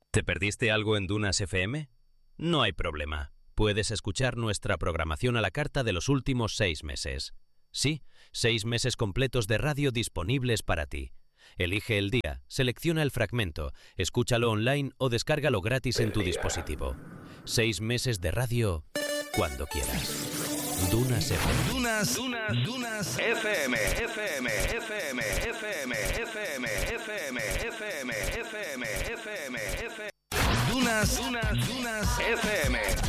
¿Te perdiste algo en Dunas FM? No hay problema. Puedes escuchar nuestra programación a la carta de los últimos 6 meses. Sí, 6 meses completos de radio disponibles para ti. Elige el día, selecciona el fragmento, escúchalo online o descárgalo gratis en tu dispositivo. 6 meses de radio cuando quieras. Dunas FM. Dunas FM. Dunas FM.